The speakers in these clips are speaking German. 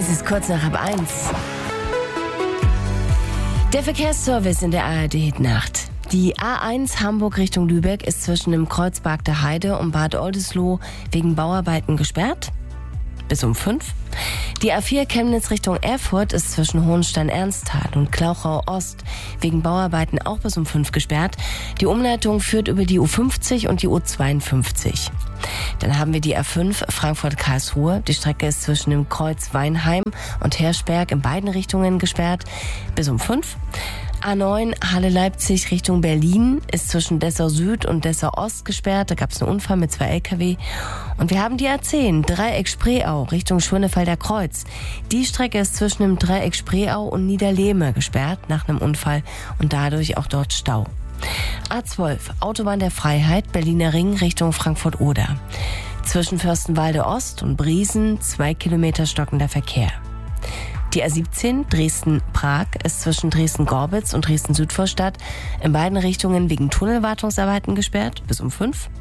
Es ist kurz nach 1:30. Der Verkehrsservice in der ARD-Nacht. Die A1 Hamburg Richtung Lübeck ist zwischen dem Kreuzberg der Heide und Bad Oldesloe wegen Bauarbeiten gesperrt. Bis um 5. Die A4 Chemnitz Richtung Erfurt ist zwischen Hohenstein-Ernsthal und Klauchau Ost wegen Bauarbeiten auch bis um 5 gesperrt. Die Umleitung führt über die U50 und die U52. Dann haben wir die A5 Frankfurt-Karlsruhe. Die Strecke ist zwischen dem Kreuz Weinheim und Herschberg in beiden Richtungen gesperrt bis um 5. A9 Halle-Leipzig Richtung Berlin ist zwischen Dessau Süd und Dessau Ost gesperrt. Da gab es einen Unfall mit 2 LKW. Und wir haben die A10 Dreieck Spreeau Richtung Schönefelder Kreuz. Die Strecke ist zwischen dem Dreieck Spreeau und Niederlehme gesperrt nach einem Unfall und dadurch auch dort Stau. A12 Autobahn der Freiheit Berliner Ring Richtung Frankfurt-Oder. Zwischen Fürstenwalde Ost und Briesen 2 Kilometer stockender Verkehr. Die A17 Dresden-Prag ist zwischen Dresden-Gorbitz und Dresden-Südvorstadt in beiden Richtungen wegen Tunnelwartungsarbeiten gesperrt bis um 5.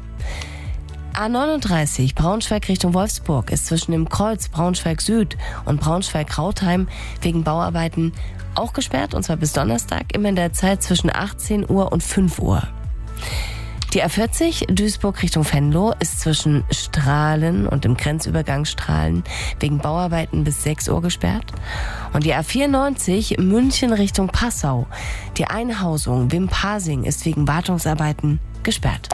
A39 Braunschweig Richtung Wolfsburg ist zwischen dem Kreuz Braunschweig Süd und Braunschweig-Krautheim wegen Bauarbeiten auch gesperrt, und zwar bis Donnerstag, immer in der Zeit zwischen 18 Uhr und 5 Uhr. Die A40 Duisburg Richtung Venlo ist zwischen Strahlen und dem Grenzübergang Strahlen wegen Bauarbeiten bis 6 Uhr gesperrt. Und die A94 München Richtung Passau. Die Einhausung Wimpasing ist wegen Wartungsarbeiten gesperrt.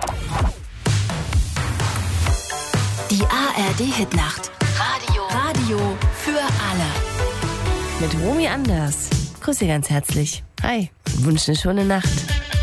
Die ARD-Hitnacht. Radio für alle. Mit Romy Anders. Grüße ganz herzlich. Hi, wünsche eine schöne Nacht.